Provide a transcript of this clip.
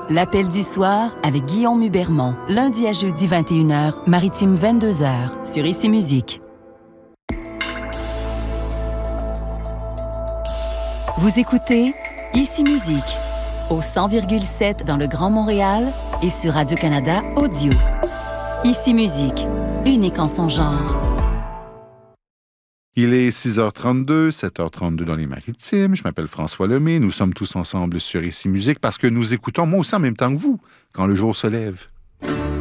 L'appel du soir avec Guillaume Hubermont. Lundi à jeudi 21h, Maritime 22h, sur Ici Musique. Vous écoutez Ici Musique, au 100,7 dans le Grand Montréal et sur Radio-Canada Audio. Ici Musique, unique en son genre. Il est 6h32, 7h32 dans les Maritimes. Je m'appelle François Lemay. Nous sommes tous ensemble sur Ici Musique parce que nous écoutons, moi aussi en même temps que vous, quand le jour se lève.